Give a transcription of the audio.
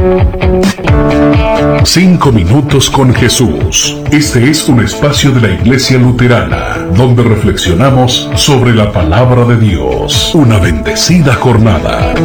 Cinco minutos con Jesús. Este es un espacio de la Iglesia Luterana, donde reflexionamos sobre la palabra de Dios. Una bendecida jornada.